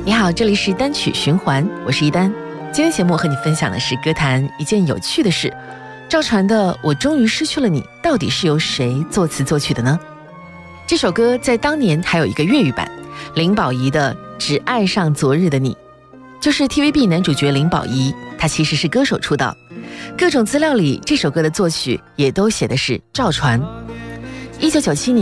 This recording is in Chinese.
你好，这里是单曲循环，我是一丹。今天节目和你分享的是歌坛一件有趣的事，赵传的《我终于失去了你》到底是由谁作词作曲的呢？这首歌在当年还有一个粤语版，林保怡的《只爱上昨日的你》，就是 TVB 男主角林保怡，他其实是歌手出道。各种资料里这首歌的作曲也都写的是赵传。1997年